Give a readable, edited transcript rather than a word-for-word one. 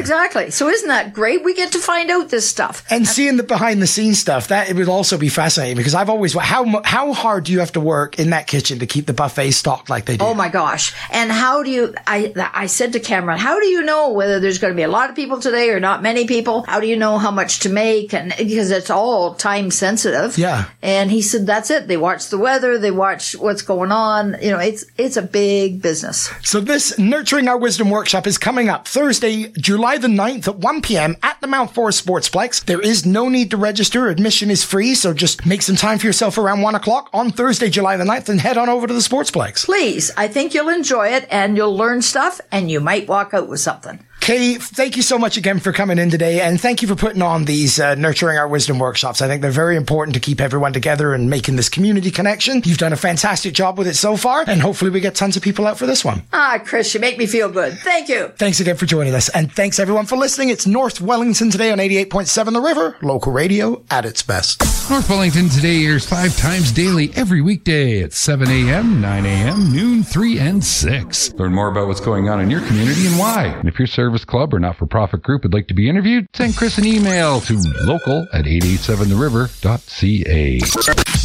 Exactly. So isn't that great? We get to find out this stuff. And seeing the behind the scenes stuff, that it would also be fascinating, because I've always, how hard do you have to work in that kitchen to keep the buffet stocked like they do? Oh my gosh. And how do you, I said to Cameron, how do you know whether there's going to be a lot of people today or not many people? How do you know how much to make? And because it's all time sensitive. Yeah. And he said, that's it. They watch the weather. They watch what's going on. You know, it's a big business. So this Nurturing Our Wisdom workshop is coming up Thursday, July the 9th at 1 p.m. at the Mount Forest Sportsplex. There is no need to register. Admission is free. So just make some time for yourself around 1 o'clock on Thursday, July the 9th, and head on over to the Sportsplex. Please. I think you'll enjoy it, and you'll learn stuff, and you might walk out with something. Kay, thank you so much again for coming in today, and thank you for putting on these Nurturing Our Wisdom workshops. I think they're very important to keep everyone together and making this community connection. You've done a fantastic job with it so far, and hopefully we get tons of people out for this one. Chris, you make me feel good. Thank you. Thanks again for joining us, and thanks everyone for listening. It's North Wellington Today on 88.7 The River, local radio at its best. North Wellington Today airs 5 times daily every weekday at 7 a.m., 9 a.m., noon, 3, and 6. Learn more about what's going on in your community and why. And if your service club or not-for-profit group would like to be interviewed, send Chris an email to local@887theriver.ca.